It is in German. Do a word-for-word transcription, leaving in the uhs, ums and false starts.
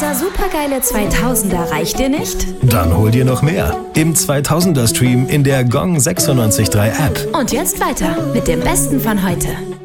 Dieser supergeile zweitausender reicht dir nicht? Dann hol dir noch mehr im zweitausender Stream in der Gong sechsundneunzig Komma drei App. Und jetzt weiter mit dem Besten von heute.